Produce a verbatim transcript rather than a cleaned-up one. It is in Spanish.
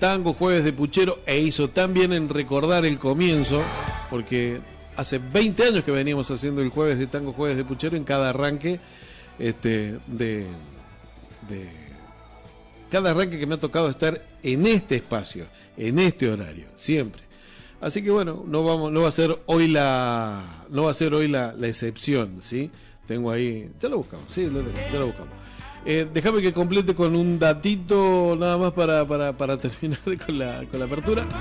Tango Jueves de Puchero, e hizo tan bien en recordar el comienzo, porque hace veinte años que veníamos haciendo el jueves de Tango Jueves de Puchero en cada arranque este, de, de cada arranque que me ha tocado estar en este espacio, en este horario, siempre. Así que bueno, no vamos, no va a ser hoy la, no va a ser hoy la, la excepción, ¿sí? Tengo ahí, ya lo buscamos, sí, lo tengo, ya lo buscamos. Eh, déjame que complete con un datito nada más para, para, para terminar con la, con la apertura.